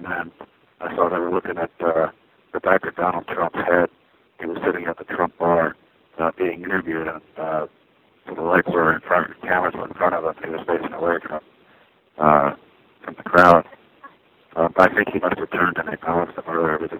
and then I saw they were looking at the back of Donald Trump's head. He was sitting at the Trump bar being interviewed, and so the lights were in front, the cameras were in front of him, he was facing away from the crowd. I think he must have turned and acknowledged the murder.